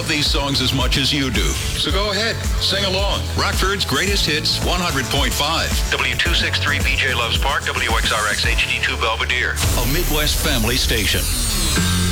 love these songs as much as you do. So go ahead, sing along. Rockford's Greatest Hits 100.5. W263 BJ Loves Park, WXRX HD2 Belvedere. A Midwest family station.